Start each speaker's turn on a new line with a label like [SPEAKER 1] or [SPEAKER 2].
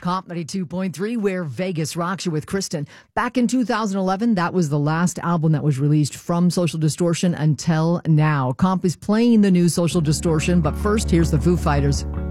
[SPEAKER 1] Comp 92.3, where Vegas rocks you with Kristen. Back in 2011, that was the last album that was released from Social Distortion until now. Comp is playing the new Social Distortion, but first, here's the Foo Fighters.